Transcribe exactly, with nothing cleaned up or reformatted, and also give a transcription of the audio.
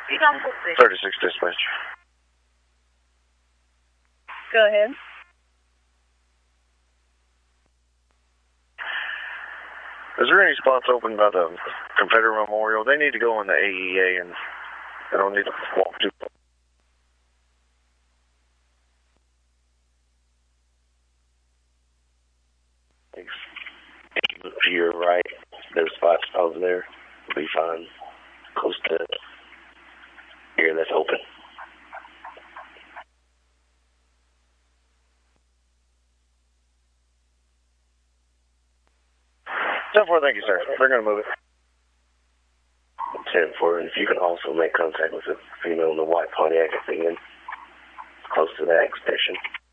thirty-six dispatch. Go ahead. Is there any spots open by the Confederate Memorial? They need to go in the A E A and they don't need to walk too far. Thanks. Look to your right. There's spots over there. We'll be fine. Close to here that's open. ten four, thank you, sir. They're going to move it. ten four, and if you can also make contact with the female in the white Pontiac thing in close to that station.